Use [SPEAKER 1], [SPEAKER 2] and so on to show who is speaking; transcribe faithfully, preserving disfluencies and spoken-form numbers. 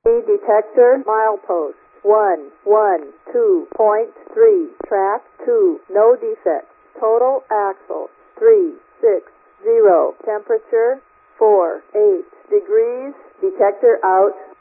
[SPEAKER 1] Detector milepost one one two point three. Track two. No defects. Total axle three six zero. Temperature four eight degrees. Detector out.